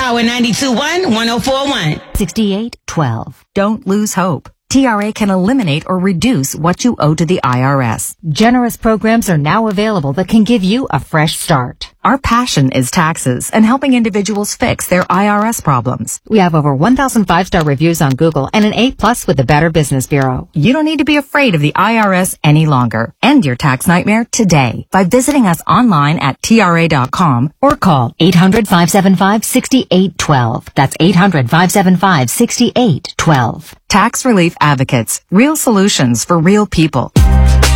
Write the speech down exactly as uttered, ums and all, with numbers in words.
Power ninety-two point one, one oh four point one. sixty-eight twelve. Don't lose hope. T R A can eliminate or reduce what you owe to the I R S. Generous programs are now available that can give you a fresh start. Our passion is taxes and helping individuals fix their I R S problems. We have over one thousand five-star reviews on Google and an A plus with the Better Business Bureau. You don't need to be afraid of the I R S any longer. End your tax nightmare today by visiting us online at T R A dot com or call eight hundred, five seven five, six eight one two. That's eight hundred, five seven five, six eight one two. Tax Relief Advocates. Real solutions for real people.